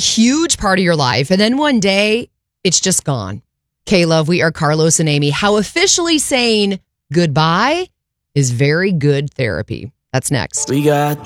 huge part of your life, and then one day it's just gone. K-Love, we are Carlos and Amy. How officially saying goodbye is very good therapy. That's next. We got